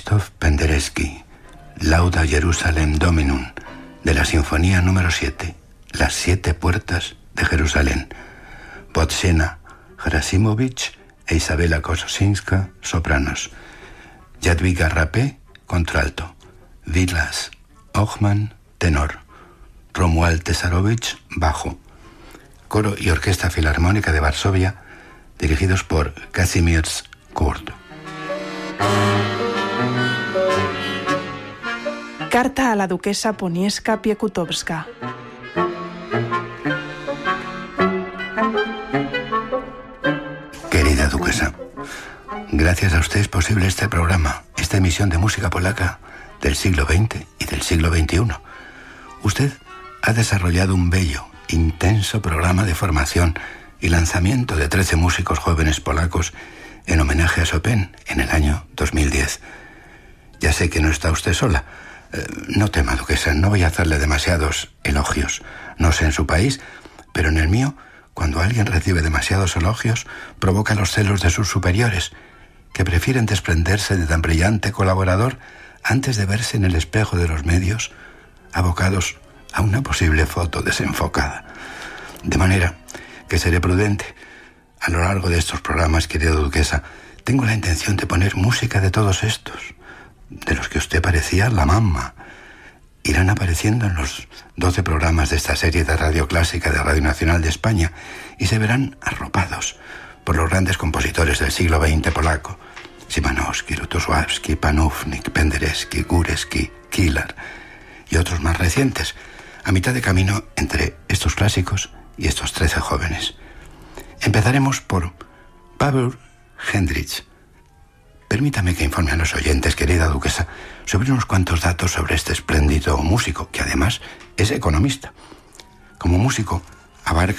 Krzysztof Penderecki, Lauda Jerusalem Dominum, de la Sinfonía número 7, Las 7 Puertas de Jerusalén. Botzena Gerasimovich e Isabela Kososinska, sopranos. Jadwiga Rapé, contralto. Vilas Ochman, tenor. Romuald Tesarovich, bajo. Coro y Orquesta Filarmónica de Varsovia, dirigidos por Kazimierz Kurt. Carta a la duquesa Poniewska Piekutowska. Querida duquesa, gracias a usted es posible este programa, esta emisión de música polaca del siglo XX y del siglo XXI. Usted ha desarrollado un bello, intenso programa de formación y lanzamiento de 13 músicos jóvenes polacos en homenaje a Chopin en el año 2010. Ya sé que no está usted sola. No tema, duquesa, no voy a hacerle demasiados elogios. No sé en su país, pero en el mío, cuando alguien recibe demasiados elogios, provoca los celos de sus superiores, que prefieren desprenderse de tan brillante colaborador antes de verse en el espejo de los medios, abocados a una posible foto desenfocada. De manera que seré prudente. A lo largo de estos programas, querida duquesa, tengo la intención de poner música de todos estos, de los que usted parecía la mamá. Irán apareciendo en los 12 programas de esta serie de radio clásica de Radio Nacional de España y se verán arropados por los grandes compositores del siglo XX polaco: Szymanowski, Lutosławski, Panufnik, Penderecki, Górecki, Kilar y otros más recientes, a mitad de camino entre estos clásicos y estos 13 jóvenes. Empezaremos por Paweł Hendricz. Permítame que informe a los oyentes, querida duquesa, sobre unos cuantos datos sobre este espléndido músico, que además es economista. Como músico, abarca